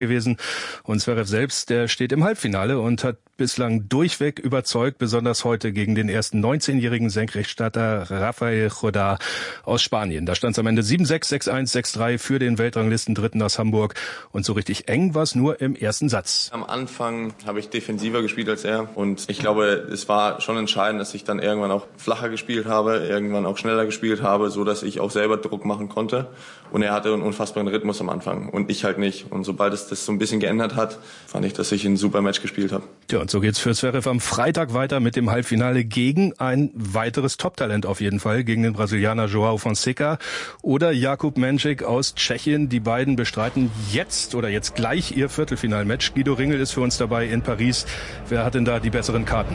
gewesen. Und Zverev selbst, der steht im Halbfinale und hat bislang durchweg überzeugt, besonders heute gegen den ersten 19-jährigen Senkrechtstarter Rafael Jodar aus Spanien. Da stand es am Ende 7-6, 6-1, 6-3 für den Weltranglistendritten aus Hamburg. Und so richtig eng war es nur im ersten Satz. Am Anfang habe ich defensiver gespielt als er. Und ich glaube, es war schon entscheidend, dass ich dann irgendwann auch flacher gespielt habe, irgendwann auch schneller gespielt habe, so dass ich auch selber Druck machen konnte. Und er hatte einen unfassbaren Rhythmus am Anfang und ich halt nicht. Und sobald es das so ein bisschen geändert hat, fand ich, dass ich ein super Match gespielt habe. Ja, und so geht's für Zverev am Freitag weiter mit dem Halbfinale gegen ein weiteres Top-Talent auf jeden Fall, gegen den Brasilianer João Fonseca oder Jakub Menšík aus Tschechien. Die beiden bestreiten jetzt gleich ihr Viertelfinalmatch. Guido Ringel ist für uns dabei in Paris. Wer hat denn da die besseren Karten?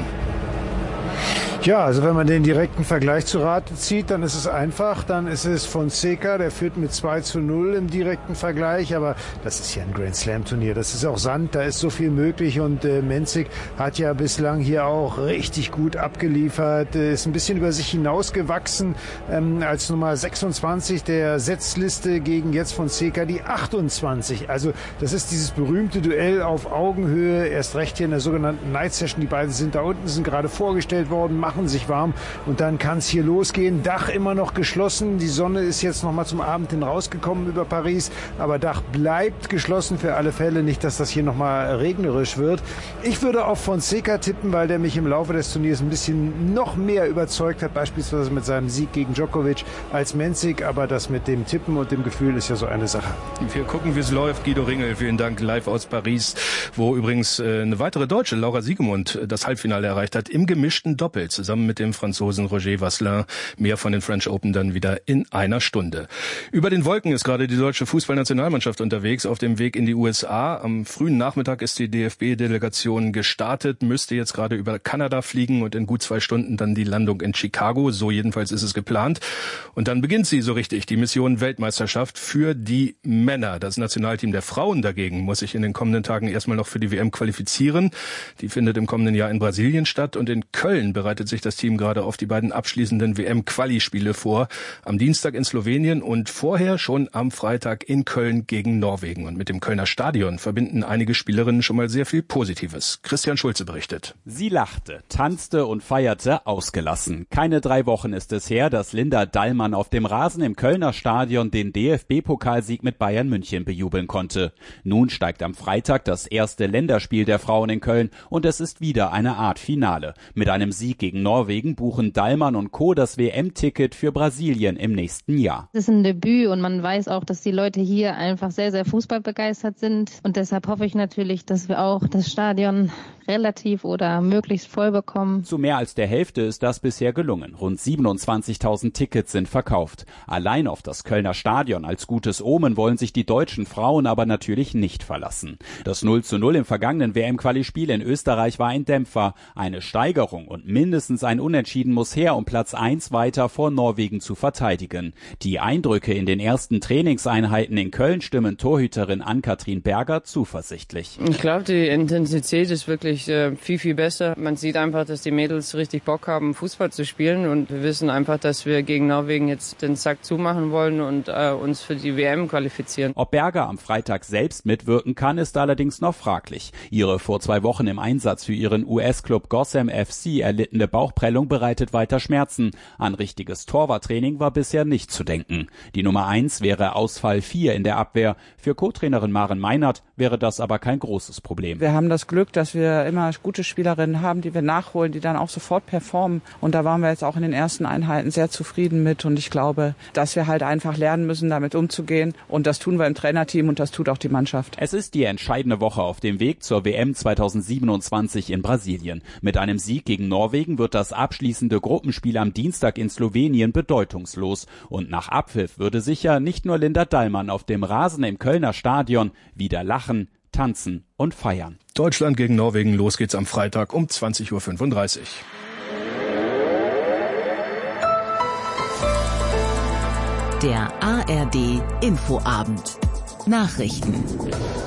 Ja, also wenn man den direkten Vergleich zu Rate zieht, dann ist es einfach. Dann ist es Fonseca, der führt mit 2-0 im direkten Vergleich. Aber das ist ja ein Grand Slam Turnier. Das ist auch Sand, da ist so viel möglich. Und Menšík hat ja bislang hier auch richtig gut abgeliefert. Ist ein bisschen über sich hinausgewachsen als Nummer 26 der Setzliste gegen jetzt Fonseca die 28. Also das ist dieses berühmte Duell auf Augenhöhe. Erst recht hier in der sogenannten Night Session. Die beiden sind da unten, sind gerade vorgestellt worden, machen sich warm und dann kann es hier losgehen. Dach immer noch geschlossen. Die Sonne ist jetzt noch mal zum Abend hin rausgekommen über Paris, aber Dach bleibt geschlossen für alle Fälle. Nicht, dass das hier noch mal regnerisch wird. Ich würde auf Fonseca tippen, weil der mich im Laufe des Turniers ein bisschen noch mehr überzeugt hat, beispielsweise mit seinem Sieg gegen Djokovic als Menšík, aber das mit dem Tippen und dem Gefühl ist ja so eine Sache. Wir gucken, wie es läuft. Guido Ringel, vielen Dank, live aus Paris, wo übrigens eine weitere Deutsche, Laura Siegemund, das Halbfinale erreicht hat, im gemischten Doppel, zusammen mit dem Franzosen Roger Vasselin. Mehr von den French Open dann wieder in einer Stunde. Über den Wolken ist gerade die deutsche Fußballnationalmannschaft unterwegs, auf dem Weg in die USA. Am frühen Nachmittag ist die DFB-Delegation gestartet, müsste jetzt gerade über Kanada fliegen und in gut 2 Stunden dann die Landung in Chicago. So jedenfalls ist es geplant. Und dann beginnt sie so richtig, die Mission Weltmeisterschaft für die Männer. Das Nationalteam der Frauen dagegen muss sich in den kommenden Tagen erstmal noch für die WM qualifizieren. Die findet im kommenden Jahr in Brasilien statt und in Köln bereitet sich das Team gerade auf die beiden abschließenden WM-Quali-Spiele vor. Am Dienstag in Slowenien und vorher schon am Freitag in Köln gegen Norwegen. Und mit dem Kölner Stadion verbinden einige Spielerinnen schon mal sehr viel Positives. Christian Schulze berichtet. Sie lachte, tanzte und feierte ausgelassen. Keine 3 Wochen ist es her, dass Linda Dallmann auf dem Rasen im Kölner Stadion den DFB-Pokalsieg mit Bayern München bejubeln konnte. Nun steigt am Freitag das erste Länderspiel der Frauen in Köln und es ist wieder eine Art Finale. Mit einem Sieg gegen Norwegen buchen Dallmann und Co. das WM-Ticket für Brasilien im nächsten Jahr. Das ist ein Debüt und man weiß auch, dass die Leute hier einfach sehr, sehr fußballbegeistert sind. Und deshalb hoffe ich natürlich, dass wir auch das Stadion relativ oder möglichst voll bekommen. Zu mehr als der Hälfte ist das bisher gelungen. Rund 27.000 Tickets sind verkauft. Allein auf das Kölner Stadion als gutes Omen wollen sich die deutschen Frauen aber natürlich nicht verlassen. Das 0:0 im vergangenen WM-Quali-Spiel in Österreich war ein Dämpfer. Eine Steigerung und mindestens ein Unentschieden muss her, um Platz 1 weiter vor Norwegen zu verteidigen. Die Eindrücke in den ersten Trainingseinheiten in Köln stimmen Torhüterin Ann-Kathrin Berger zuversichtlich. Ich glaube, die Intensität ist wirklich viel, viel besser. Man sieht einfach, dass die Mädels richtig Bock haben, Fußball zu spielen und wir wissen einfach, dass wir gegen Norwegen jetzt den Sack zumachen wollen und uns für die WM qualifizieren. Ob Berger am Freitag selbst mitwirken kann, ist allerdings noch fraglich. Ihre vor 2 Wochen im Einsatz für ihren US-Club Gotham FC erlittene Bauchprellung bereitet weiter Schmerzen. An richtiges Torwarttraining war bisher nicht zu denken. Die Nummer 1 wäre Ausfall 4 in der Abwehr. Für Co-Trainerin Maren Meinert wäre das aber kein großes Problem. Wir haben das Glück, dass wir immer gute Spielerinnen haben, die wir nachholen, die dann auch sofort performen. Und da waren wir jetzt auch in den ersten Einheiten sehr zufrieden mit. Und ich glaube, dass wir halt einfach lernen müssen, damit umzugehen. Und das tun wir im Trainerteam und das tut auch die Mannschaft. Es ist die entscheidende Woche auf dem Weg zur WM 2027 in Brasilien. Mit einem Sieg gegen Norwegen wird das abschließende Gruppenspiel am Dienstag in Slowenien bedeutungslos. Und nach Abpfiff würde sicher nicht nur Linda Dallmann auf dem Rasen im Kölner Stadion wieder lachen, tanzen und feiern. Deutschland gegen Norwegen, los geht's am Freitag um 20.35 Uhr. Der ARD Infoabend. Nachrichten.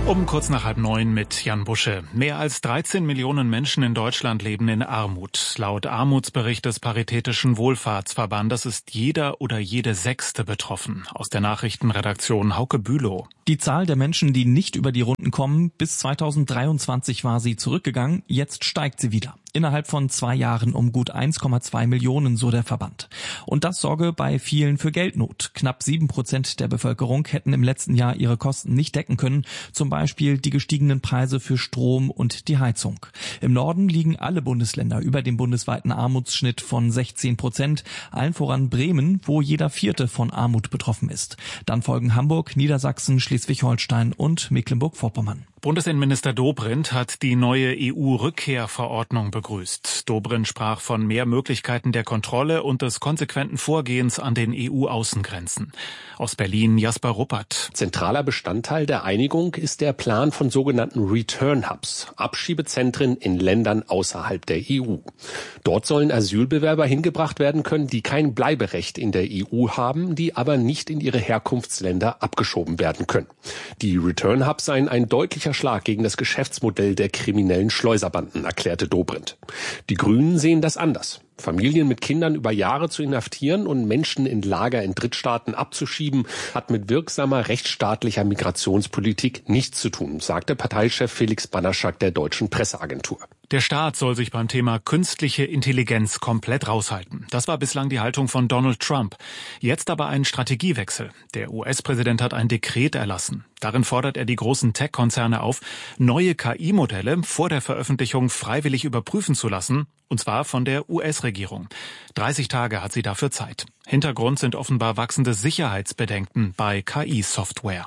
Um kurz nach 8:30 mit Jan Busche. Mehr als 13 Millionen Menschen in Deutschland leben in Armut. Laut Armutsbericht des Paritätischen Wohlfahrtsverbandes ist jeder oder jede Sechste betroffen. Aus der Nachrichtenredaktion Hauke Bülow. Die Zahl der Menschen, die nicht über die Runden kommen, bis 2023 war sie zurückgegangen, jetzt steigt sie wieder. Innerhalb von 2 Jahren um gut 1,2 Millionen, so der Verband. Und das sorge bei vielen für Geldnot. Knapp 7% der Bevölkerung hätten im letzten Jahr ihre Kosten nicht decken können. Zum Beispiel die gestiegenen Preise für Strom und die Heizung. Im Norden liegen alle Bundesländer über dem bundesweiten Armutsschnitt von 16%. Allen voran Bremen, wo jeder Vierte von Armut betroffen ist. Dann folgen Hamburg, Niedersachsen, Schleswig-Holstein und Mecklenburg-Vorpommern. Bundesinnenminister Dobrindt hat die neue EU-Rückkehrverordnung begrüßt. Dobrindt sprach von mehr Möglichkeiten der Kontrolle und des konsequenten Vorgehens an den EU-Außengrenzen. Aus Berlin Jasper Ruppert. Zentraler Bestandteil der Einigung ist der Plan von sogenannten Return Hubs, Abschiebezentren in Ländern außerhalb der EU. Dort sollen Asylbewerber hingebracht werden können, die kein Bleiberecht in der EU haben, die aber nicht in ihre Herkunftsländer abgeschoben werden können. Die Return Hubs seien ein deutlicher Schlag gegen das Geschäftsmodell der kriminellen Schleuserbanden, erklärte Dobrindt. Die Grünen sehen das anders. Familien mit Kindern über Jahre zu inhaftieren und Menschen in Lager in Drittstaaten abzuschieben, hat mit wirksamer rechtsstaatlicher Migrationspolitik nichts zu tun, sagte Parteichef Felix Banaschak der Deutschen Presseagentur. Der Staat soll sich beim Thema künstliche Intelligenz komplett raushalten. Das war bislang die Haltung von Donald Trump. Jetzt aber ein Strategiewechsel. Der US-Präsident hat ein Dekret erlassen. Darin fordert er die großen Tech-Konzerne auf, neue KI-Modelle vor der Veröffentlichung freiwillig überprüfen zu lassen, und zwar von der US-Regierung. 30 Tage hat sie dafür Zeit. Hintergrund sind offenbar wachsende Sicherheitsbedenken bei KI-Software.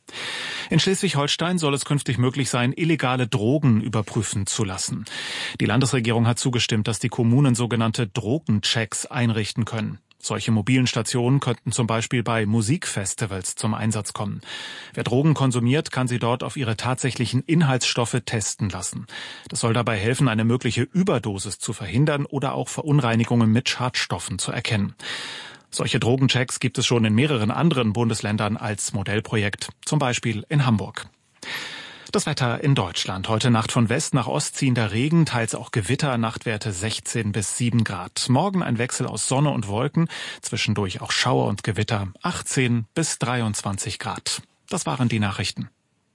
In Schleswig-Holstein soll es künftig möglich sein, illegale Drogen überprüfen zu lassen. Die Landesregierung hat zugestimmt, dass die Kommunen sogenannte Drogenchecks einrichten können. Solche mobilen Stationen könnten zum Beispiel bei Musikfestivals zum Einsatz kommen. Wer Drogen konsumiert, kann sie dort auf ihre tatsächlichen Inhaltsstoffe testen lassen. Das soll dabei helfen, eine mögliche Überdosis zu verhindern oder auch Verunreinigungen mit Schadstoffen zu erkennen. Solche Drogenchecks gibt es schon in mehreren anderen Bundesländern als Modellprojekt, zum Beispiel in Hamburg. Das Wetter in Deutschland. Heute Nacht von West nach Ost ziehender Regen, teils auch Gewitter, Nachtwerte 16 bis 7 Grad. Morgen ein Wechsel aus Sonne und Wolken, zwischendurch auch Schauer und Gewitter, 18 bis 23 Grad. Das waren die Nachrichten.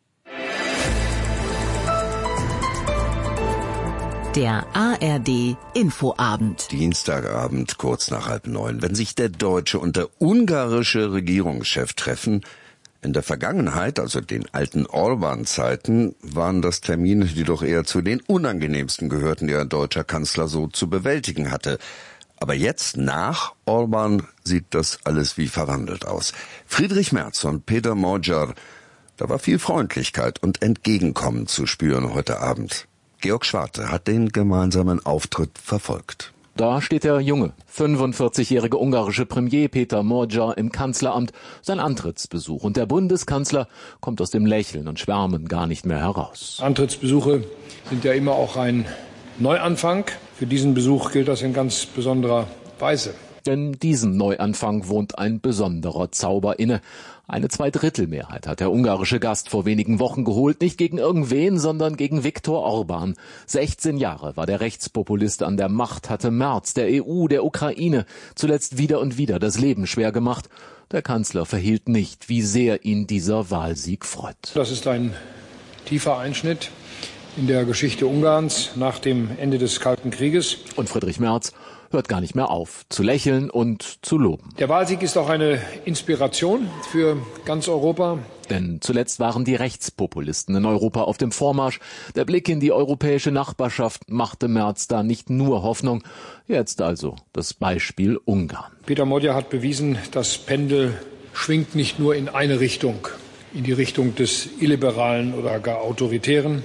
Der ARD Infoabend. Dienstagabend, kurz nach 8:30. Wenn sich der deutsche und der ungarische Regierungschef treffen, in der Vergangenheit, also den alten Orban-Zeiten, waren das Termine, die doch eher zu den unangenehmsten gehörten, die ein deutscher Kanzler so zu bewältigen hatte. Aber jetzt, nach Orban, sieht das alles wie verwandelt aus. Friedrich Merz und Peter Magyar, da war viel Freundlichkeit und Entgegenkommen zu spüren heute Abend. Georg Schwarte hat den gemeinsamen Auftritt verfolgt. Da steht der junge, 45-jährige ungarische Premier Peter Magyar im Kanzleramt, sein Antrittsbesuch. Und der Bundeskanzler kommt aus dem Lächeln und Schwärmen gar nicht mehr heraus. Antrittsbesuche sind ja immer auch ein Neuanfang. Für diesen Besuch gilt das in ganz besonderer Weise. Denn diesem Neuanfang wohnt ein besonderer Zauber inne. Eine Zweidrittelmehrheit hat der ungarische Gast vor wenigen Wochen geholt, nicht gegen irgendwen, sondern gegen Viktor Orban. 16 Jahre war der Rechtspopulist an der Macht, hatte Merz, der EU, der Ukraine zuletzt wieder und wieder das Leben schwer gemacht. Der Kanzler verhielt nicht, wie sehr ihn dieser Wahlsieg freut. Das ist ein tiefer Einschnitt in der Geschichte Ungarns nach dem Ende des Kalten Krieges. Und Friedrich Merz hört gar nicht mehr auf, zu lächeln und zu loben. Der Wahlsieg ist auch eine Inspiration für ganz Europa. Denn zuletzt waren die Rechtspopulisten in Europa auf dem Vormarsch. Der Blick in die europäische Nachbarschaft machte Merz da nicht nur Hoffnung. Jetzt also das Beispiel Ungarn. Peter Magyar hat bewiesen, das Pendel schwingt nicht nur in eine Richtung, in die Richtung des Illiberalen oder gar Autoritären.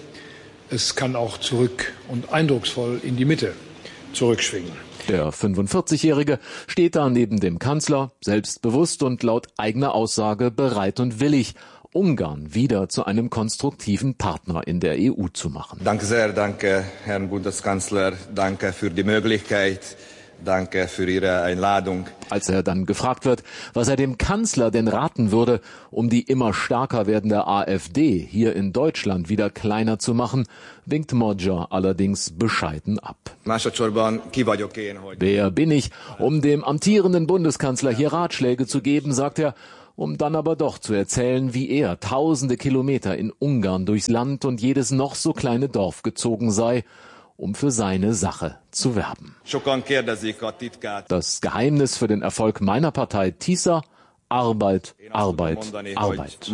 Es kann auch zurück und eindrucksvoll in die Mitte zurückschwingen. Der 45-Jährige steht da neben dem Kanzler, selbstbewusst und laut eigener Aussage bereit und willig, Ungarn wieder zu einem konstruktiven Partner in der EU zu machen. Danke sehr, danke, Herrn Bundeskanzler, danke für die Möglichkeit, Danke für Ihre Einladung. Als er dann gefragt wird, was er dem Kanzler denn raten würde, um die immer stärker werdende AfD hier in Deutschland wieder kleiner zu machen, winkt Magyar allerdings bescheiden ab. Wer bin ich, um dem amtierenden Bundeskanzler hier Ratschläge zu geben, sagt er, um dann aber doch zu erzählen, wie er tausende Kilometer in Ungarn durchs Land und jedes noch so kleine Dorf gezogen sei, um für seine Sache zu werben. Das Geheimnis für den Erfolg meiner Partei TISA: Arbeit, Arbeit, Arbeit.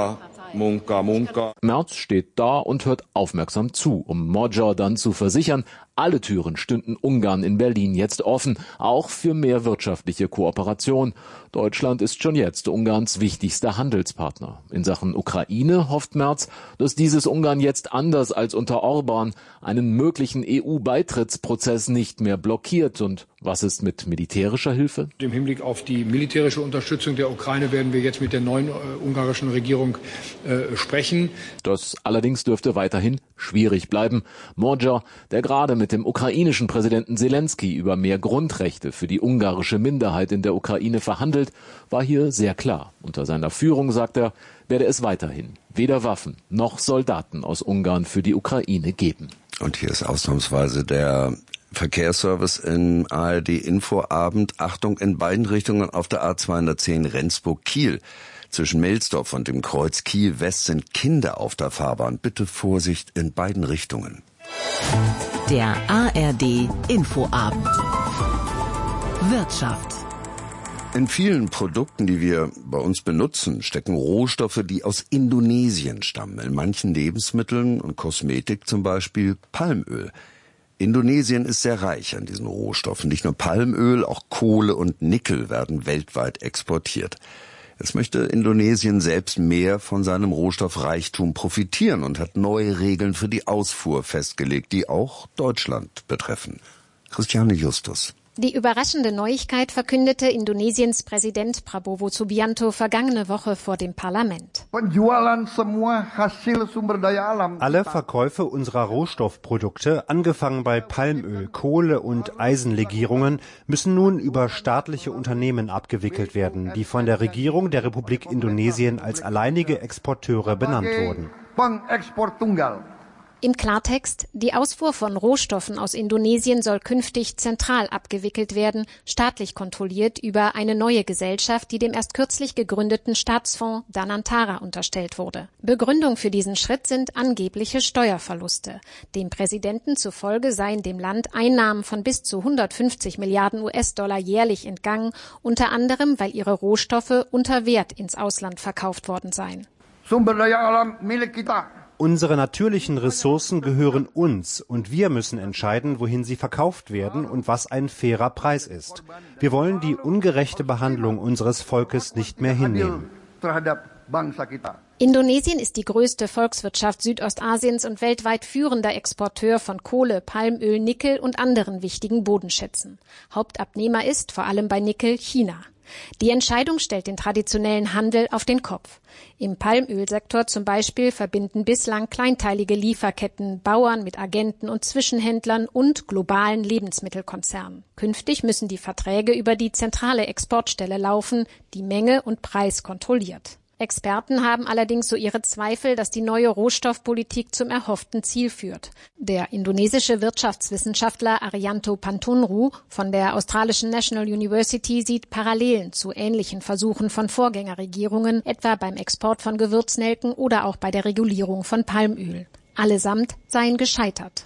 Merz steht da und hört aufmerksam zu, um Magyar dann zu versichern, alle Türen stünden Ungarn in Berlin jetzt offen, auch für mehr wirtschaftliche Kooperation. Deutschland ist schon jetzt Ungarns wichtigster Handelspartner. In Sachen Ukraine hofft Merz, dass dieses Ungarn jetzt anders als unter Orban einen möglichen EU-Beitrittsprozess nicht mehr blockiert. Und was ist mit militärischer Hilfe? Im Hinblick auf die militärische Unterstützung der Ukraine werden wir jetzt mit der neuen ungarischen Regierung sprechen. Das allerdings dürfte weiterhin schwierig bleiben. Magyar, der gerade mit dem ukrainischen Präsidenten Selenskyj über mehr Grundrechte für die ungarische Minderheit in der Ukraine verhandelt, war hier sehr klar. Unter seiner Führung, sagt er, werde es weiterhin weder Waffen noch Soldaten aus Ungarn für die Ukraine geben. Und hier ist ausnahmsweise der Verkehrsservice im ARD-Infoabend. Achtung, in beiden Richtungen auf der A210 Rendsburg-Kiel. Zwischen Melsdorf und dem Kreuz Kiel-West sind Kinder auf der Fahrbahn. Bitte Vorsicht in beiden Richtungen. Der ARD-Infoabend. Wirtschaft. In vielen Produkten, die wir bei uns benutzen, stecken Rohstoffe, die aus Indonesien stammen. In manchen Lebensmitteln und Kosmetik zum Beispiel Palmöl. Indonesien ist sehr reich an diesen Rohstoffen. Nicht nur Palmöl, auch Kohle und Nickel werden weltweit exportiert. Jetzt möchte Indonesien selbst mehr von seinem Rohstoffreichtum profitieren und hat neue Regeln für die Ausfuhr festgelegt, die auch Deutschland betreffen. Christiane Justus. Die überraschende Neuigkeit verkündete Indonesiens Präsident Prabowo Subianto vergangene Woche vor dem Parlament. Alle Verkäufe unserer Rohstoffprodukte, angefangen bei Palmöl, Kohle und Eisenlegierungen, müssen nun über staatliche Unternehmen abgewickelt werden, die von der Regierung der Republik Indonesien als alleinige Exporteure benannt wurden. Im Klartext, die Ausfuhr von Rohstoffen aus Indonesien soll künftig zentral abgewickelt werden, staatlich kontrolliert über eine neue Gesellschaft, die dem erst kürzlich gegründeten Staatsfonds Danantara unterstellt wurde. Begründung für diesen Schritt sind angebliche Steuerverluste. Dem Präsidenten zufolge seien dem Land Einnahmen von bis zu 150 Milliarden US-Dollar jährlich entgangen, unter anderem, weil ihre Rohstoffe unter Wert ins Ausland verkauft worden seien. Unsere natürlichen Ressourcen gehören uns und wir müssen entscheiden, wohin sie verkauft werden und was ein fairer Preis ist. Wir wollen die ungerechte Behandlung unseres Volkes nicht mehr hinnehmen. Indonesien ist die größte Volkswirtschaft Südostasiens und weltweit führender Exporteur von Kohle, Palmöl, Nickel und anderen wichtigen Bodenschätzen. Hauptabnehmer ist, vor allem bei Nickel, China. Die Entscheidung stellt den traditionellen Handel auf den Kopf. Im Palmölsektor zum Beispiel verbinden bislang kleinteilige Lieferketten Bauern mit Agenten und Zwischenhändlern und globalen Lebensmittelkonzernen. Künftig müssen die Verträge über die zentrale Exportstelle laufen, die Menge und Preis kontrolliert. Experten haben allerdings so ihre Zweifel, dass die neue Rohstoffpolitik zum erhofften Ziel führt. Der indonesische Wirtschaftswissenschaftler Arianto Pantunru von der australischen National University sieht Parallelen zu ähnlichen Versuchen von Vorgängerregierungen, etwa beim Export von Gewürznelken oder auch bei der Regulierung von Palmöl. Allesamt seien gescheitert.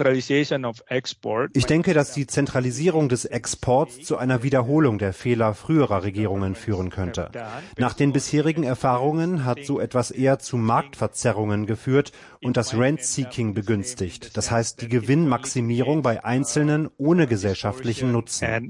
Ich denke, dass die Zentralisierung des Exports zu einer Wiederholung der Fehler früherer Regierungen führen könnte. Nach den bisherigen Erfahrungen hat so etwas eher zu Marktverzerrungen geführt und das Rent-Seeking begünstigt, das heißt die Gewinnmaximierung bei Einzelnen ohne gesellschaftlichen Nutzen.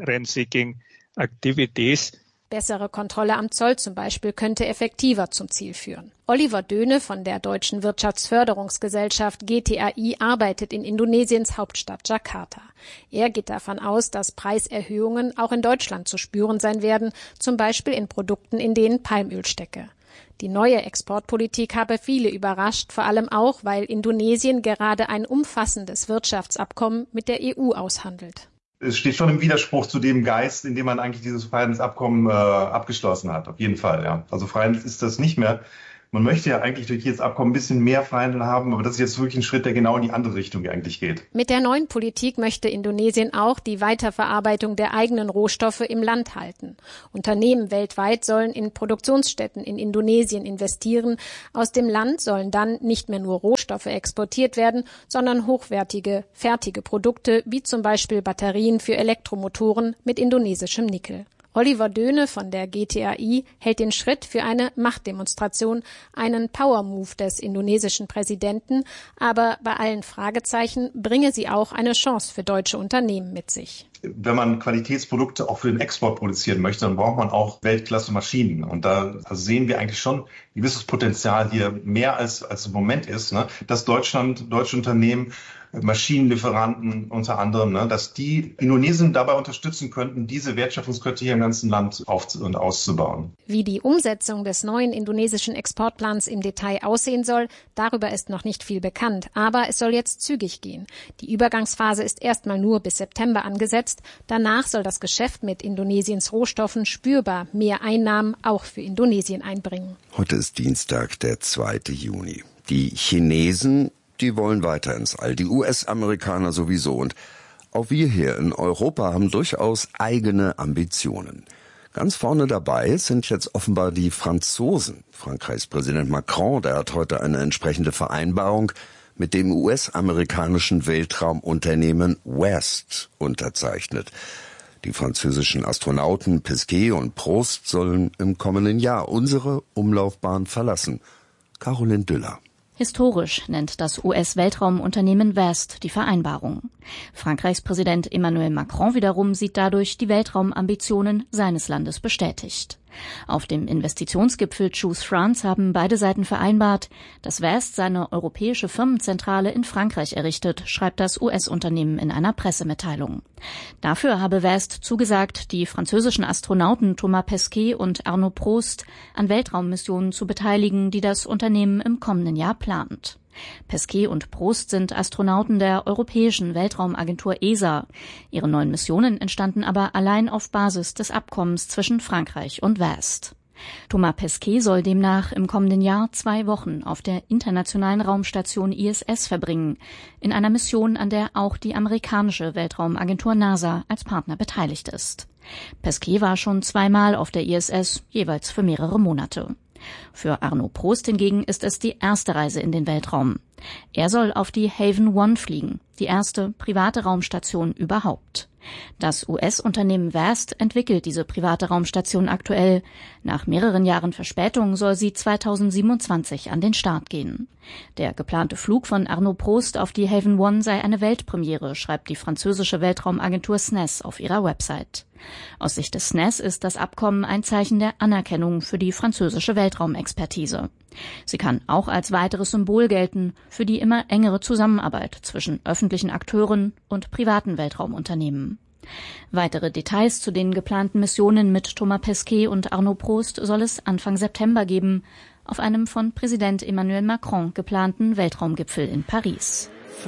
Bessere Kontrolle am Zoll zum Beispiel könnte effektiver zum Ziel führen. Oliver Döhne von der Deutschen Wirtschaftsförderungsgesellschaft GTAI arbeitet in Indonesiens Hauptstadt Jakarta. Er geht davon aus, dass Preiserhöhungen auch in Deutschland zu spüren sein werden, zum Beispiel in Produkten, in denen Palmöl stecke. Die neue Exportpolitik habe viele überrascht, vor allem auch, weil Indonesien gerade ein umfassendes Wirtschaftsabkommen mit der EU aushandelt. es steht schon im Widerspruch zu dem Geist, in dem man eigentlich dieses Freihandelsabkommen abgeschlossen hat. Auf jeden Fall, ja. Also Freihandel ist das nicht mehr. Man möchte ja eigentlich durch dieses Abkommen ein bisschen mehr Freihandel haben, aber das ist jetzt wirklich ein Schritt, der genau in die andere Richtung eigentlich geht. Mit der neuen Politik möchte Indonesien auch die Weiterverarbeitung der eigenen Rohstoffe im Land halten. Unternehmen weltweit sollen in Produktionsstätten in Indonesien investieren. Aus dem Land sollen dann nicht mehr nur Rohstoffe exportiert werden, sondern hochwertige, fertige Produkte, wie zum Beispiel Batterien für Elektromotoren mit indonesischem Nickel. Oliver Döhne von der GTAI hält den Schritt für eine Machtdemonstration, einen Power-Move des indonesischen Präsidenten, aber bei allen Fragezeichen bringe sie auch eine Chance für deutsche Unternehmen mit sich. Wenn man Qualitätsprodukte auch für den Export produzieren möchte, dann braucht man auch Weltklasse-Maschinen. Und da sehen wir eigentlich schon ein gewisses Potenzial hier, mehr als im Moment ist, ne? Dass deutsche Unternehmen, Maschinenlieferanten unter anderem, ne, dass die Indonesien dabei unterstützen könnten, diese Wertschöpfungskette hier im ganzen Land und auszubauen. Wie die Umsetzung des neuen indonesischen Exportplans im Detail aussehen soll, darüber ist noch nicht viel bekannt. Aber es soll jetzt zügig gehen. Die Übergangsphase ist erstmal nur bis September angesetzt. Danach soll das Geschäft mit Indonesiens Rohstoffen spürbar mehr Einnahmen auch für Indonesien einbringen. Heute ist Dienstag, der 2. Juni. Die Chinesen, die wollen weiter ins All, die US-Amerikaner sowieso. Und auch wir hier in Europa haben durchaus eigene Ambitionen. Ganz vorne dabei sind jetzt offenbar die Franzosen. Frankreichs Präsident Macron, der hat heute eine entsprechende Vereinbarung mit dem US-amerikanischen Weltraumunternehmen WEST unterzeichnet. Die französischen Astronauten Pesquet und Prost sollen im kommenden Jahr unsere Umlaufbahn verlassen. Caroline Düller. Historisch nennt das US-Weltraumunternehmen WEST die Vereinbarung. Frankreichs Präsident Emmanuel Macron wiederum sieht dadurch die Weltraumambitionen seines Landes bestätigt. Auf dem Investitionsgipfel Choose France haben beide Seiten vereinbart, dass WEST seine europäische Firmenzentrale in Frankreich errichtet, schreibt das US-Unternehmen in einer Pressemitteilung. Dafür habe WEST zugesagt, die französischen Astronauten Thomas Pesquet und Arnaud Prost an Weltraummissionen zu beteiligen, die das Unternehmen im kommenden Jahr plant. Pesquet und Prost sind Astronauten der Europäischen Weltraumagentur ESA. Ihre neuen Missionen entstanden aber allein auf Basis des Abkommens zwischen Frankreich und WEST. Thomas Pesquet soll demnach im kommenden Jahr 2 Wochen auf der internationalen Raumstation ISS verbringen, in einer Mission, an der auch die amerikanische Weltraumagentur NASA als Partner beteiligt ist. Pesquet war schon 2-mal auf der ISS, jeweils für mehrere Monate. Für Arnaud Prost hingegen ist es die erste Reise in den Weltraum. Er soll auf die Haven 1 fliegen, die erste private Raumstation überhaupt. Das US-Unternehmen WEST entwickelt diese private Raumstation aktuell. Nach mehreren Jahren Verspätung soll sie 2027 an den Start gehen. Der geplante Flug von Arnaud Prost auf die Haven 1 sei eine Weltpremiere, schreibt die französische Weltraumagentur SNES auf ihrer Website. Aus Sicht des SNES ist das Abkommen ein Zeichen der Anerkennung für die französische Weltraumexpertise. Sie kann auch als weiteres Symbol gelten für die immer engere Zusammenarbeit zwischen öffentlichen Akteuren und privaten Weltraumunternehmen. Weitere Details zu den geplanten Missionen mit Thomas Pesquet und Arnaud Prost soll es Anfang September geben, auf einem von Präsident Emmanuel Macron geplanten Weltraumgipfel in Paris.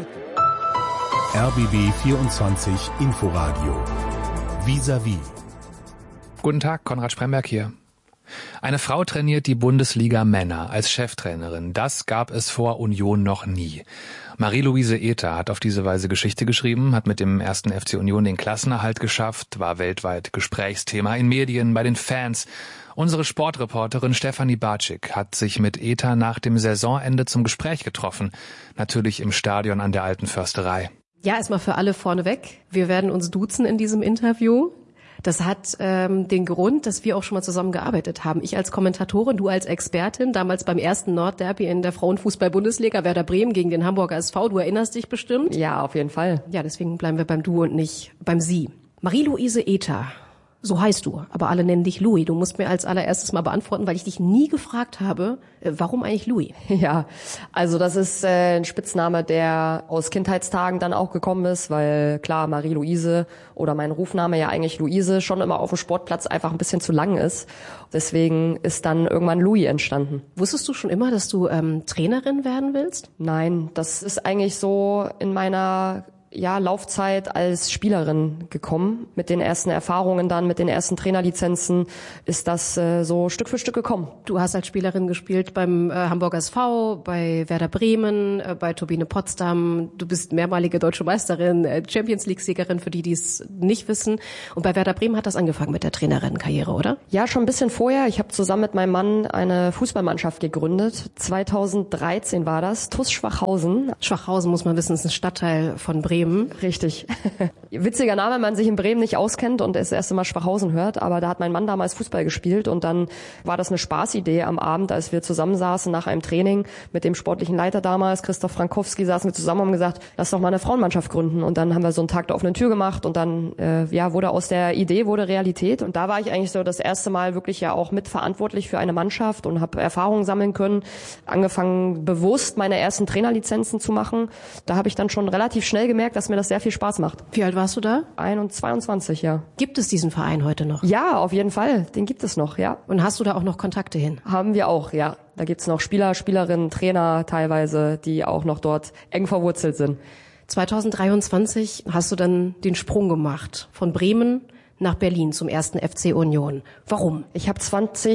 RBB 24 Inforadio Vis-à-vis. Guten Tag, Konrad Spremberg hier. Eine Frau trainiert die Bundesliga Männer als Cheftrainerin. Das gab es vor Union noch nie. Marie-Louise Ether hat auf diese Weise Geschichte geschrieben, hat mit dem 1. FC Union den Klassenerhalt geschafft, war weltweit Gesprächsthema in Medien, bei den Fans. Unsere Sportreporterin Stefanie Bartschik hat sich mit Ether nach dem Saisonende zum Gespräch getroffen. Natürlich im Stadion an der Alten Försterei. Ja, erstmal für alle vorneweg. Wir werden uns duzen in diesem Interview. Das hat den Grund, dass wir auch schon mal zusammen gearbeitet haben. Ich als Kommentatorin, du als Expertin, damals beim ersten Nordderby in der Frauenfußball-Bundesliga, Werder Bremen gegen den Hamburger SV. Du erinnerst dich bestimmt? Ja, auf jeden Fall. Ja, deswegen bleiben wir beim Du und nicht beim Sie. Marie-Louise Ether, so heißt du, aber alle nennen dich Louis. Du musst mir als allererstes mal beantworten, weil ich dich nie gefragt habe, warum eigentlich Louis? Ja, also das ist ein Spitzname, der aus Kindheitstagen dann auch gekommen ist, weil klar, Marie-Louise oder mein Rufname ja eigentlich Luise schon immer auf dem Sportplatz einfach ein bisschen zu lang ist. Deswegen ist dann irgendwann Louis entstanden. Wusstest du schon immer, dass du Trainerin werden willst? Nein, das ist eigentlich so in meiner Laufzeit als Spielerin gekommen. Mit den ersten Erfahrungen dann, mit den ersten Trainerlizenzen ist das so Stück für Stück gekommen. Du hast als Spielerin gespielt beim Hamburger SV, bei Werder Bremen, bei Turbine Potsdam. Du bist mehrmalige deutsche Meisterin, Champions League-Siegerin, für die es nicht wissen. Und bei Werder Bremen hat das angefangen mit der Trainerinnenkarriere, oder? Ja, schon ein bisschen vorher. Ich habe zusammen mit meinem Mann eine Fußballmannschaft gegründet. 2013 war das. TuS Schwachhausen. Schwachhausen, muss man wissen, ist ein Stadtteil von Bremen. Richtig. Witziger Name, wenn man sich in Bremen nicht auskennt und das erste Mal Schwachhausen hört. Aber da hat mein Mann damals Fußball gespielt und dann war das eine Spaßidee am Abend, als wir zusammensaßen nach einem Training mit dem sportlichen Leiter damals, Christoph Frankowski, saßen wir zusammen und haben gesagt, lass doch mal eine Frauenmannschaft gründen. Und dann haben wir so einen Tag der offenen Tür gemacht und dann wurde aus der Idee wurde Realität. Und da war ich eigentlich so das erste Mal wirklich ja auch mitverantwortlich für eine Mannschaft und habe Erfahrungen sammeln können. Angefangen bewusst meine ersten Trainerlizenzen zu machen. Da habe ich dann schon relativ schnell gemerkt, dass mir das sehr viel Spaß macht. Wie alt warst du da? 22, ja. Gibt es diesen Verein heute noch? Ja, auf jeden Fall. Den gibt es noch, ja. Und hast du da auch noch Kontakte hin? Haben wir auch, ja. Da gibt's noch Spieler, Spielerinnen, Trainer teilweise, die auch noch dort eng verwurzelt sind. 2023 hast du dann den Sprung gemacht von Bremen nach Berlin zum ersten FC Union. Warum? Ich habe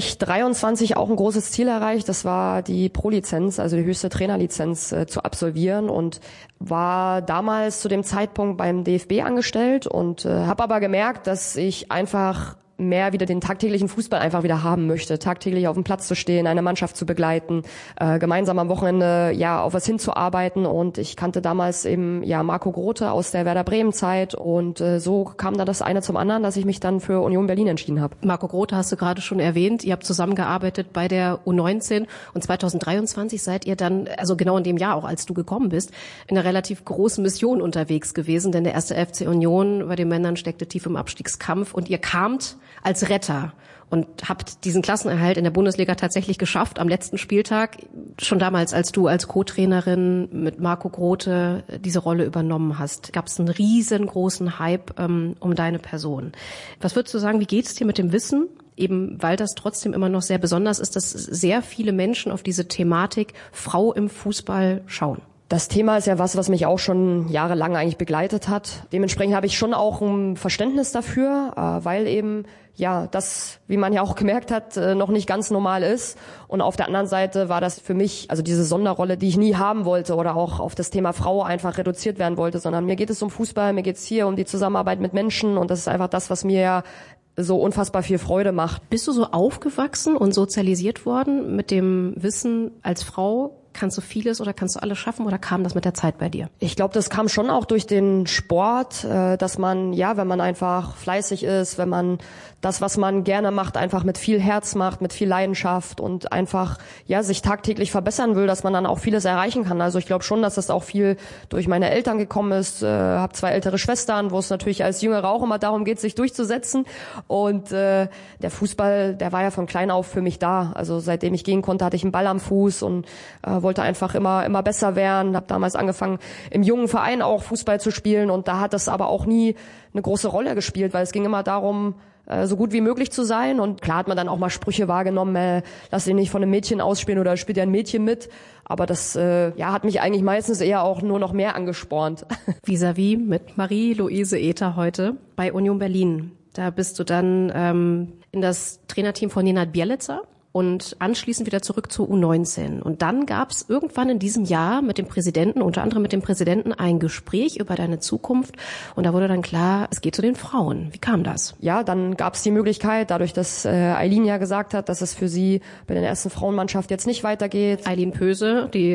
2023 auch ein großes Ziel erreicht. Das war die Pro-Lizenz, also die höchste Trainerlizenz zu absolvieren und war damals zu dem Zeitpunkt beim DFB angestellt und habe aber gemerkt, dass ich einfach mehr wieder den tagtäglichen Fußball einfach wieder haben möchte, tagtäglich auf dem Platz zu stehen, eine Mannschaft zu begleiten, gemeinsam am Wochenende auf was hinzuarbeiten und ich kannte damals eben Marco Grote aus der Werder Bremen Zeit und so kam dann das eine zum anderen, dass ich mich dann für Union Berlin entschieden habe. Marco Grote hast du gerade schon erwähnt, ihr habt zusammengearbeitet bei der U19 und 2023 seid ihr dann, also genau in dem Jahr auch, als du gekommen bist, in einer relativ großen Mission unterwegs gewesen, denn der erste FC Union bei den Männern steckte tief im Abstiegskampf und ihr kamt als Retter und habt diesen Klassenerhalt in der Bundesliga tatsächlich geschafft am letzten Spieltag. Schon damals, als du als Co-Trainerin mit Marco Grote diese Rolle übernommen hast, gab es einen riesengroßen Hype um deine Person. Was würdest du sagen, wie geht's dir mit dem Wissen? Eben weil das trotzdem immer noch sehr besonders ist, dass sehr viele Menschen auf diese Thematik Frau im Fußball schauen. Das Thema ist ja was mich auch schon jahrelang eigentlich begleitet hat. Dementsprechend habe ich schon auch ein Verständnis dafür, weil eben das, wie man ja auch gemerkt hat, noch nicht ganz normal ist. Und auf der anderen Seite war das für mich, also diese Sonderrolle, die ich nie haben wollte oder auch auf das Thema Frau einfach reduziert werden wollte, sondern mir geht es um Fußball, mir geht es hier um die Zusammenarbeit mit Menschen und das ist einfach das, was mir ja so unfassbar viel Freude macht. Bist du so aufgewachsen und sozialisiert worden mit dem Wissen, als Frau kannst du vieles oder kannst du alles schaffen oder kam das mit der Zeit bei dir? Ich glaube, das kam schon auch durch den Sport, dass man, wenn man einfach fleißig ist, wenn man das, was man gerne macht, einfach mit viel Herz macht, mit viel Leidenschaft und einfach, sich tagtäglich verbessern will, dass man dann auch vieles erreichen kann. Also ich glaube schon, dass das auch viel durch meine Eltern gekommen ist. Habe 2 ältere Schwestern, wo es natürlich als Jüngere auch immer darum geht, sich durchzusetzen. Und der Fußball, der war ja von klein auf für mich da. Also seitdem ich gehen konnte, hatte ich einen Ball am Fuß und wollte einfach immer besser werden. Habe damals angefangen, im jungen Verein auch Fußball zu spielen und da hat das aber auch nie eine große Rolle gespielt, weil es ging immer darum, so gut wie möglich zu sein. Und klar hat man dann auch mal Sprüche wahrgenommen, lass dich nicht von einem Mädchen ausspielen oder spielt ja ein Mädchen mit. Aber das hat mich eigentlich meistens eher auch nur noch mehr angespornt. Vis-à-vis mit Marie-Louise Ether heute bei Union Berlin. Da bist du dann in das Trainerteam von Nenad Bjelica und anschließend wieder zurück zur U19. Und dann gab es irgendwann in diesem Jahr mit dem Präsidenten, unter anderem mit dem Präsidenten, ein Gespräch über deine Zukunft. Und da wurde dann klar, es geht zu den Frauen. Wie kam das? Ja, dann gab es die Möglichkeit, dadurch, dass Eileen ja gesagt hat, dass es für sie bei der ersten Frauenmannschaft jetzt nicht weitergeht. Eileen Pöse, die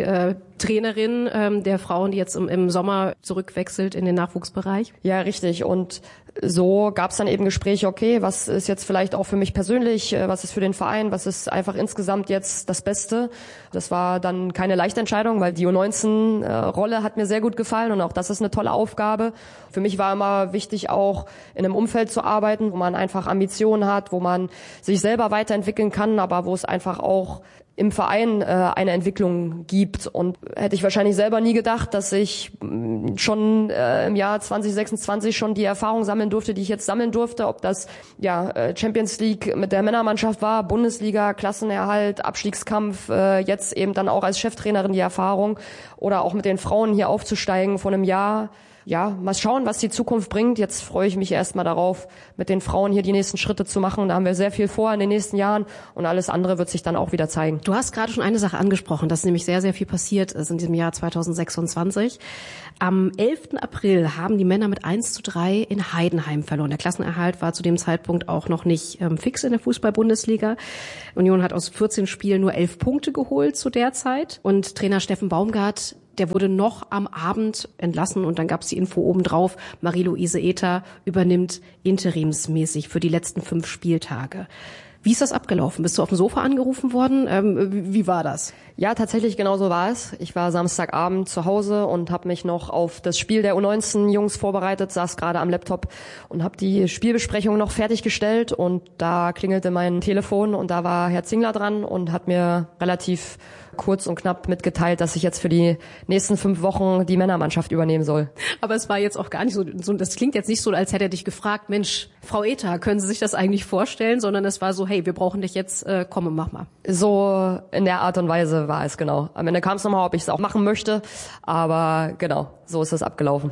Trainerin der Frauen, die jetzt im Sommer zurückwechselt in den Nachwuchsbereich. Ja, richtig. Und so gab es dann eben Gespräche, okay, was ist jetzt vielleicht auch für mich persönlich, was ist für den Verein, was ist einfach insgesamt jetzt das Beste. Das war dann keine leichte Entscheidung, weil die U19-Rolle hat mir sehr gut gefallen und auch das ist eine tolle Aufgabe. Für mich war immer wichtig, auch in einem Umfeld zu arbeiten, wo man einfach Ambitionen hat, wo man sich selber weiterentwickeln kann, aber wo es einfach auch im Verein eine Entwicklung gibt. Und hätte ich wahrscheinlich selber nie gedacht, dass ich schon im Jahr 2026 schon die Erfahrung sammeln durfte, die ich jetzt sammeln durfte. Ob das Champions League mit der Männermannschaft war, Bundesliga, Klassenerhalt, Abstiegskampf, jetzt eben dann auch als Cheftrainerin die Erfahrung oder auch mit den Frauen hier aufzusteigen vor einem Jahr. Ja, mal schauen, was die Zukunft bringt. Jetzt freue ich mich erstmal darauf, mit den Frauen hier die nächsten Schritte zu machen. Da haben wir sehr viel vor in den nächsten Jahren und alles andere wird sich dann auch wieder zeigen. Du hast gerade schon eine Sache angesprochen, dass nämlich sehr, sehr viel passiert ist in diesem Jahr 2026. Am 11. April haben die Männer mit 1:3 in Heidenheim verloren. Der Klassenerhalt war zu dem Zeitpunkt auch noch nicht fix in der Fußball-Bundesliga. Union hat aus 14 Spielen nur 11 Punkte geholt zu der Zeit. Und Trainer Steffen Baumgart, der wurde noch am Abend entlassen und dann gab es die Info obendrauf, Marie-Louise Ether übernimmt interimsmäßig für die letzten 5 Spieltage. Wie ist das abgelaufen? Bist du auf dem Sofa angerufen worden? Wie war das? Ja, tatsächlich genau so war es. Ich war Samstagabend zu Hause und habe mich noch auf das Spiel der U19-Jungs vorbereitet, saß gerade am Laptop und habe die Spielbesprechung noch fertiggestellt und da klingelte mein Telefon und da war Herr Zingler dran und hat mir relativ kurz und knapp mitgeteilt, dass ich jetzt für die nächsten 5 Wochen die Männermannschaft übernehmen soll. Aber es war jetzt auch gar nicht so, das klingt jetzt nicht so, als hätte er dich gefragt, Mensch, Frau Ether, können Sie sich das eigentlich vorstellen? Sondern es war so, hey, wir brauchen dich jetzt, komm und mach mal. So in der Art und Weise war es, genau. Am Ende kam es nochmal, ob ich es auch machen möchte, aber genau, so ist es abgelaufen.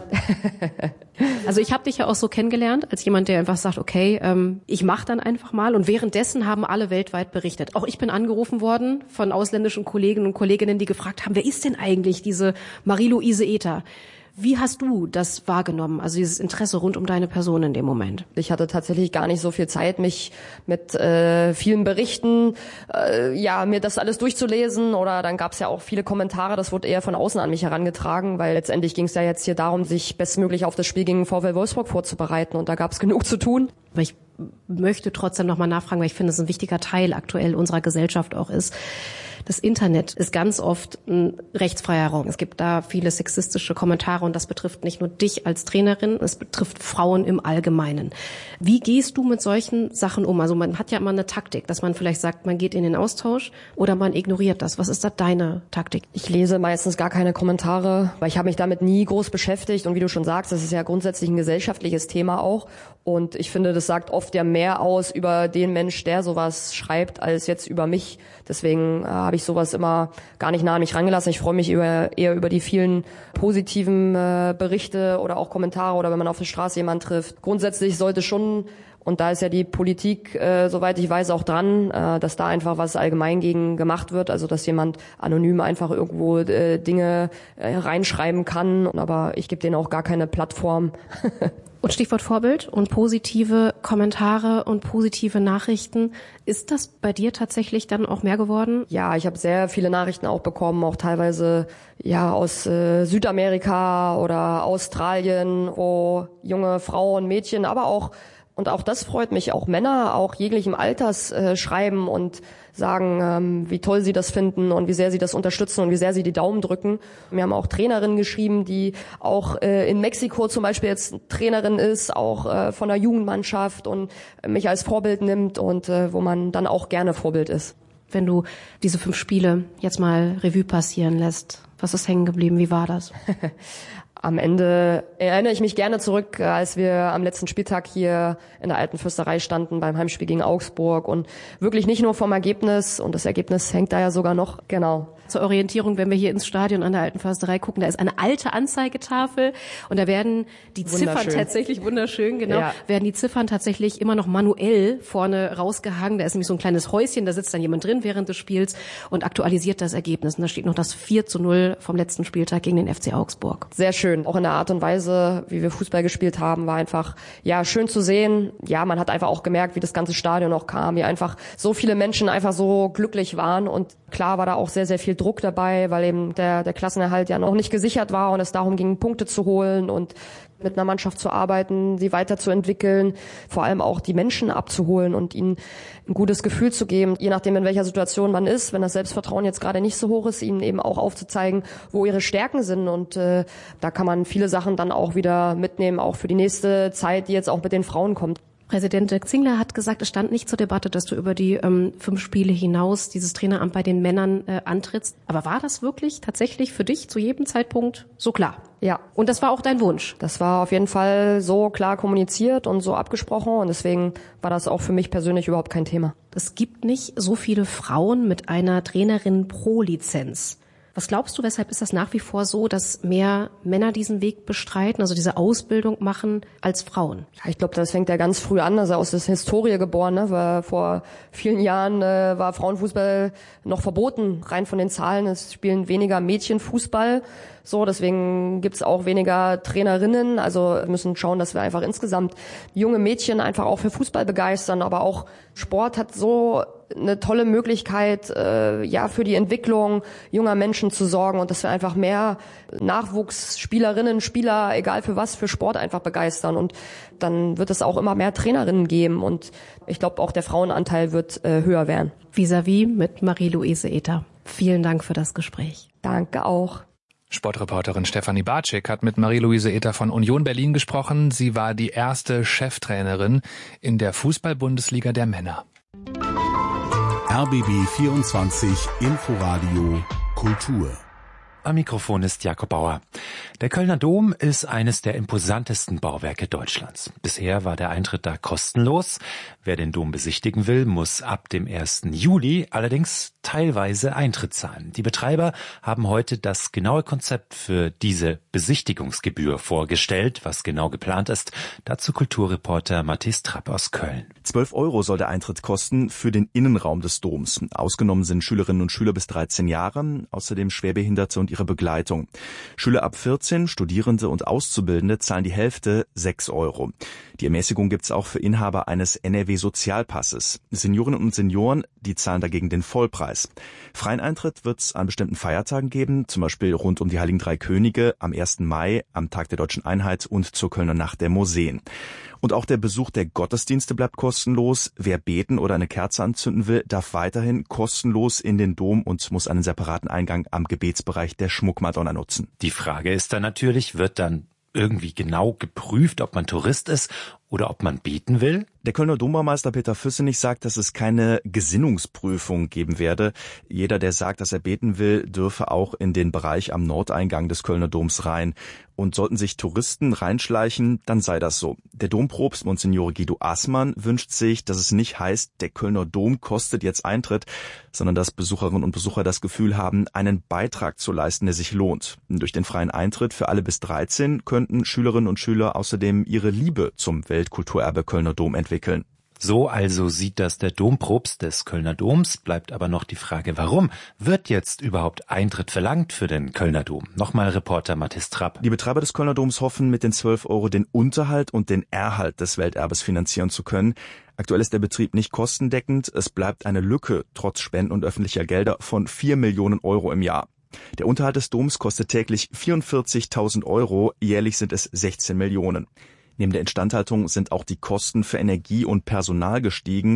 Also ich habe dich ja auch so kennengelernt, als jemand, der einfach sagt, okay, ich mache dann einfach mal. Und währenddessen haben alle weltweit berichtet. Auch ich bin angerufen worden von ausländischen Kollegen und Kolleginnen, die gefragt haben, wer ist denn eigentlich diese Marie-Louise Ether? Wie hast du das wahrgenommen, also dieses Interesse rund um deine Person in dem Moment? Ich hatte tatsächlich gar nicht so viel Zeit, mich mit vielen Berichten, mir das alles durchzulesen. Oder dann gab es ja auch viele Kommentare, das wurde eher von außen an mich herangetragen, weil letztendlich ging es ja jetzt hier darum, sich bestmöglich auf das Spiel gegen VfL Wolfsburg vorzubereiten. Und da gab es genug zu tun. Aber ich möchte trotzdem nochmal nachfragen, weil ich finde, es ein wichtiger Teil aktuell unserer Gesellschaft auch ist. Das Internet ist ganz oft ein rechtsfreier Raum. Es gibt da viele sexistische Kommentare und das betrifft nicht nur dich als Trainerin, es betrifft Frauen im Allgemeinen. Wie gehst du mit solchen Sachen um? Also man hat ja immer eine Taktik, dass man vielleicht sagt, man geht in den Austausch oder man ignoriert das. Was ist da deine Taktik? Ich lese meistens gar keine Kommentare, weil ich habe mich damit nie groß beschäftigt. Und wie du schon sagst, das ist ja grundsätzlich ein gesellschaftliches Thema auch. Und ich finde, das sagt oft ja mehr aus über den Mensch, der sowas schreibt, als jetzt über mich. Deswegen habe ich sowas immer gar nicht nah an mich rangelassen. Ich freue mich eher über die vielen positiven Berichte oder auch Kommentare oder wenn man auf der Straße jemanden trifft. Grundsätzlich sollte schon, und da ist ja die Politik, soweit ich weiß, auch dran, dass da einfach was allgemein gegen gemacht wird. Also dass jemand anonym einfach irgendwo Dinge reinschreiben kann. Aber ich gebe denen auch gar keine Plattform. Und Stichwort Vorbild und positive Kommentare und positive Nachrichten. Ist das bei dir tatsächlich dann auch mehr geworden? Ja, ich habe sehr viele Nachrichten auch bekommen, auch teilweise aus Südamerika oder Australien, wo junge Frauen, Mädchen, aber auch, und auch das freut mich, auch Männer, auch jeglichem Alters schreiben und sagen, wie toll sie das finden und wie sehr sie das unterstützen und wie sehr sie die Daumen drücken. Wir haben auch Trainerinnen geschrieben, die auch in Mexiko zum Beispiel jetzt Trainerin ist, auch von der Jugendmannschaft und mich als Vorbild nimmt und wo man dann auch gerne Vorbild ist. Wenn du diese 5 Spiele jetzt mal Revue passieren lässt, was ist hängen geblieben? Wie war das? Am Ende erinnere ich mich gerne zurück, als wir am letzten Spieltag hier in der Alten Fürsterei standen beim Heimspiel gegen Augsburg und wirklich nicht nur vom Ergebnis, und das Ergebnis hängt da ja sogar noch, genau. Zur Orientierung, wenn wir hier ins Stadion an der Alten Försterei gucken, da ist eine alte Anzeigetafel und da werden die Ziffern tatsächlich, wunderschön, genau, werden die Ziffern tatsächlich immer noch manuell vorne rausgehangen. Da ist nämlich so ein kleines Häuschen, da sitzt dann jemand drin während des Spiels und aktualisiert das Ergebnis. Und da steht noch das 4:0 vom letzten Spieltag gegen den FC Augsburg. Sehr schön. Auch in der Art und Weise, wie wir Fußball gespielt haben, war einfach, schön zu sehen. Ja, man hat einfach auch gemerkt, wie das ganze Stadion auch kam, wie einfach so viele Menschen einfach so glücklich waren und klar war da auch sehr, sehr viel Druck dabei, weil eben der Klassenerhalt ja noch nicht gesichert war und es darum ging, Punkte zu holen und mit einer Mannschaft zu arbeiten, sie weiterzuentwickeln, vor allem auch die Menschen abzuholen und ihnen ein gutes Gefühl zu geben, je nachdem, in welcher Situation man ist, wenn das Selbstvertrauen jetzt gerade nicht so hoch ist, ihnen eben auch aufzuzeigen, wo ihre Stärken sind und da kann man viele Sachen dann auch wieder mitnehmen, auch für die nächste Zeit, die jetzt auch mit den Frauen kommt. Präsident Dirk Zingler hat gesagt, es stand nicht zur Debatte, dass du über die 5 Spiele hinaus dieses Traineramt bei den Männern antrittst. Aber war das wirklich tatsächlich für dich zu jedem Zeitpunkt so klar? Ja. Und das war auch dein Wunsch? Das war auf jeden Fall so klar kommuniziert und so abgesprochen und deswegen war das auch für mich persönlich überhaupt kein Thema. Es gibt nicht so viele Frauen mit einer Trainerin pro Lizenz. Was glaubst du, weshalb ist das nach wie vor so, dass mehr Männer diesen Weg bestreiten, also diese Ausbildung machen, als Frauen? Ja, ich glaube, das fängt ja ganz früh an, also aus der Historie geboren, ne? Weil vor vielen Jahren war Frauenfußball noch verboten, rein von den Zahlen. Es spielen weniger Mädchen Fußball. So, deswegen gibt's auch weniger Trainerinnen. Also wir müssen schauen, dass wir einfach insgesamt junge Mädchen einfach auch für Fußball begeistern. Aber auch Sport hat so eine tolle Möglichkeit, für die Entwicklung junger Menschen zu sorgen und dass wir einfach mehr Nachwuchsspielerinnen, Spieler, egal für was, für Sport einfach begeistern. Und dann wird es auch immer mehr Trainerinnen geben. Und ich glaube, auch der Frauenanteil wird höher werden. Vis-à-vis mit Marie-Louise Ether. Vielen Dank für das Gespräch. Danke auch. Sportreporterin Stefanie Bartschik hat mit Marie-Louise Ether von Union Berlin gesprochen. Sie war die erste Cheftrainerin in der Fußball-Bundesliga der Männer. RBB 24 Inforadio Kultur. Am Mikrofon ist Jakob Bauer. Der Kölner Dom ist eines der imposantesten Bauwerke Deutschlands. Bisher war der Eintritt da kostenlos. Wer den Dom besichtigen will, muss ab dem 1. Juli allerdings teilweise Eintritt zahlen. Die Betreiber haben heute das genaue Konzept für diese Besichtigungsgebühr vorgestellt. Was genau geplant ist, dazu Kulturreporter Matthias Trapp aus Köln. 12 € soll der Eintritt kosten für den Innenraum des Doms. Ausgenommen sind Schülerinnen und Schüler bis 13 Jahre, außerdem Schwerbehinderte und ihre Begleitung. Schüler ab 14, Studierende und Auszubildende zahlen die Hälfte, 6 €. Die Ermäßigung gibt's auch für Inhaber eines NRW-Sozialpasses. Seniorinnen und Senioren, die zahlen dagegen den Vollpreis. Freien Eintritt wird's an bestimmten Feiertagen geben, zum Beispiel rund um die Heiligen Drei Könige, am 1. Mai, am Tag der Deutschen Einheit und zur Kölner Nacht der Museen. Und auch der Besuch der Gottesdienste bleibt kostenlos. Wer beten oder eine Kerze anzünden will, darf weiterhin kostenlos in den Dom und muss einen separaten Eingang am Gebetsbereich der Schmuckmadonna nutzen. Die Frage ist dann natürlich, wird dann irgendwie genau geprüft, ob man Tourist ist oder ob man beten will? Der Kölner Dombaumeister Peter Füssenich sagt, dass es keine Gesinnungsprüfung geben werde. Jeder, der sagt, dass er beten will, dürfe auch in den Bereich am Nordeingang des Kölner Doms rein. Und sollten sich Touristen reinschleichen, dann sei das so. Der Dompropst Monsignore Guido Assmann wünscht sich, dass es nicht heißt, der Kölner Dom kostet jetzt Eintritt, sondern dass Besucherinnen und Besucher das Gefühl haben, einen Beitrag zu leisten, der sich lohnt. Durch den freien Eintritt für alle bis 13 könnten Schülerinnen und Schüler außerdem ihre Liebe zum Weltkulturerbe Kölner Dom entwickeln. So also sieht das der Dompropst des Kölner Doms. Bleibt aber noch die Frage, warum wird jetzt überhaupt Eintritt verlangt für den Kölner Dom? Nochmal Reporter Matthias Trapp. Die Betreiber des Kölner Doms hoffen, mit den 12 € den Unterhalt und den Erhalt des Welterbes finanzieren zu können. Aktuell ist der Betrieb nicht kostendeckend. Es bleibt eine Lücke, trotz Spenden und öffentlicher Gelder, von 4 Millionen € im Jahr. Der Unterhalt des Doms kostet täglich 44.000 €, jährlich sind es 16 Millionen. Neben der Instandhaltung sind auch die Kosten für Energie und Personal gestiegen.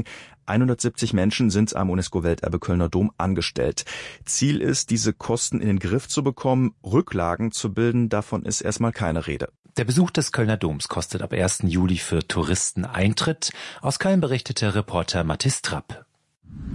170 Menschen sind am UNESCO-Welterbe Kölner Dom angestellt. Ziel ist, diese Kosten in den Griff zu bekommen, Rücklagen zu bilden, davon ist erstmal keine Rede. Der Besuch des Kölner Doms kostet ab 1. Juli für Touristen Eintritt. Aus Köln berichtete Reporter Matthias Trapp.